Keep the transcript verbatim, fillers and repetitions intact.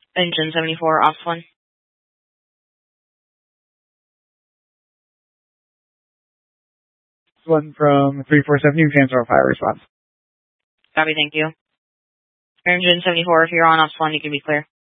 Engine seventy-four, ops one. One from three four seven, you can cancel our fire response. Copy, thank you. Engine seventy-four, if you're on ops one, you can be clear.